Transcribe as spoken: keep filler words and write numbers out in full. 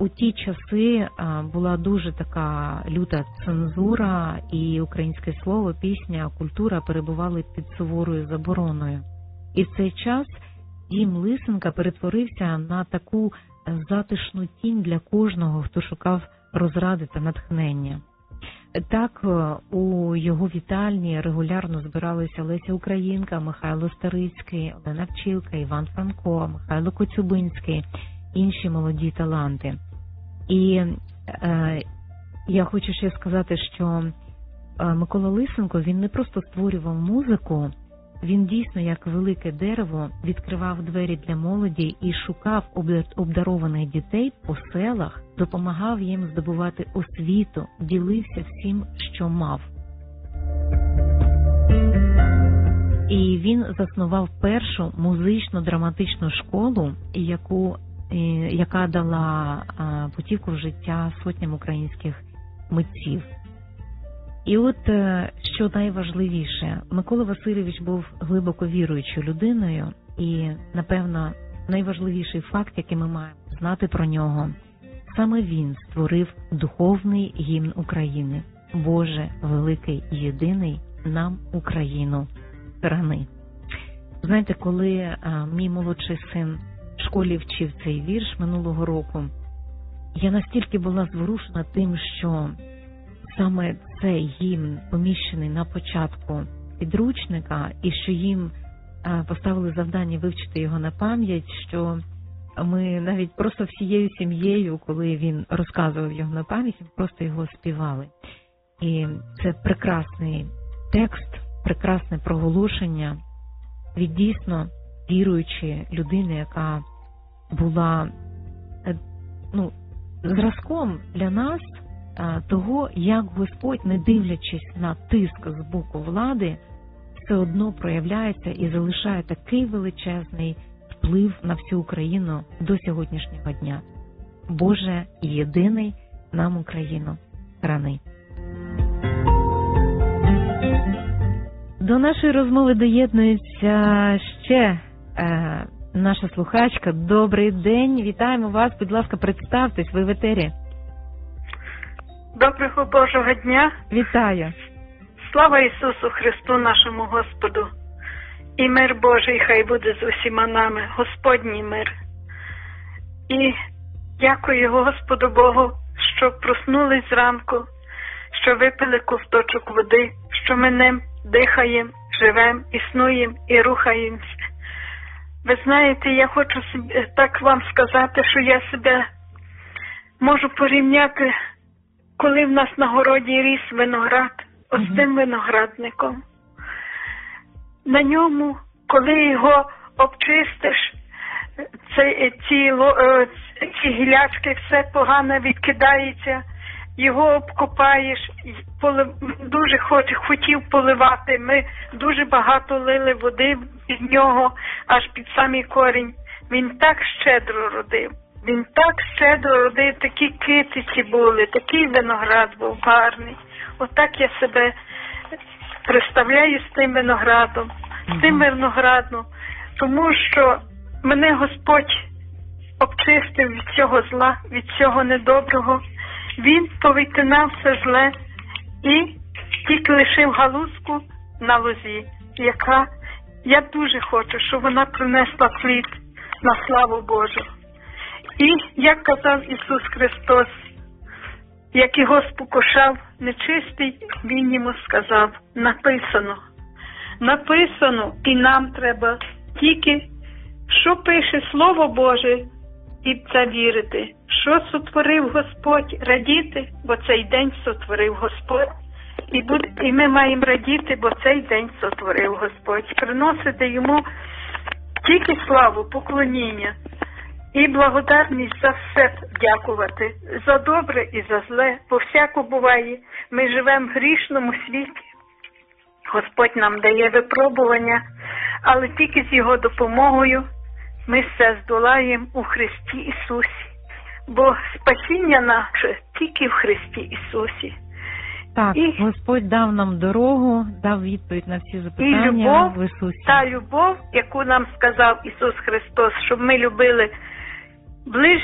у ті часи була дуже така люта цензура, і українське слово, пісня, культура перебували під суворою забороною. І в цей час дім Лисенка перетворився на таку затишну тінь для кожного, хто шукав розради та натхнення. Так, у його вітальні регулярно збиралися Леся Українка, Михайло Старицький, Олена Пчілка, Іван Франко, Михайло Коцюбинський, інші молоді таланти. І е, я хочу ще сказати, що Микола Лисенко, він не просто створював музику, він дійсно, як велике дерево, відкривав двері для молоді і шукав обдарованих дітей по селах, допомагав їм здобувати освіту, ділився всім, що мав. І він заснував першу музично-драматичну школу, яку, яка дала путівку в життя сотням українських митців. І от, що найважливіше, Микола Васильович був глибоко віруючою людиною, і, напевно, найважливіший факт, який ми маємо знати про нього, саме він створив духовний гімн України. Боже, великий, єдиний, нам Україну храни. Знаєте, коли а, мій молодший син в школі вчив цей вірш минулого року, я настільки була зворушена тим, що саме цей гімн поміщений на початку підручника, і що їм поставили завдання вивчити його на пам'ять, що ми навіть просто всією сім'єю, коли він розказував його на пам'ять, ми просто його співали. І це прекрасний текст, прекрасне проголошення від дійсно віруючої людини, яка була ну, зразком для нас того, як Господь, не дивлячись на тиск з боку влади, все одно проявляється і залишає такий величезний вплив на всю Україну до сьогоднішнього дня. Боже, єдиний, нам Україну храни. До нашої розмови доєднується ще е, наша слухачка. Добрий день, вітаємо вас, будь ласка, представтесь, ви в етері. Доброго Божого дня. Вітаю. Слава Ісусу Христу, нашому Господу. І мир Божий хай буде з усіма нами, Господній мир. І дякую Господу Богу, що проснулись зранку, що випили ковточок води, що ми ним дихаємо, живемо, існуємо і рухаємося. Ви знаєте, я хочу так вам сказати, що я себе можу порівняти, коли в нас на городі ріс виноград, ось тим виноградником. На ньому, коли його обчистиш, ці, ці, ці гілячки, все погано відкидається, його обкопаєш, дуже хоч, хотів поливати. Ми дуже багато лили води з нього, аж під самий корінь. Він так щедро родив. Він так щедро родив, такі китиці були, такий виноград був гарний. Отак я себе представляю з тим виноградом, з тим виноградом, тому що мене Господь обчистив від цього зла, від цього недоброго. Він повитинав все зле і тільки лишив галузку на лозі, яка, я дуже хочу, щоб вона принесла плід на славу Божу. І, як казав Ісус Христос, як його спокушав нечистий, Він йому сказав, написано. Написано, і нам треба тільки, що пише Слово Боже, і в це вірити. Що сотворив Господь, радіти, бо цей день сотворив Господь. І, буде, і ми маємо радіти, бо цей день сотворив Господь. Приносити йому тільки славу, поклоніння і благодарність за все дякувати, за добре і за зле, бо всяко буває. Ми живемо в грішному світі. Господь нам дає випробування, але тільки з Його допомогою ми все здолаємо у Христі Ісусі. Бо спасіння наше тільки в Христі Ісусі. Так, і Господь дав нам дорогу, дав відповідь на всі запитання і любов, в Ісусі. Та любов, яку нам сказав Ісус Христос, щоб ми любили ближніх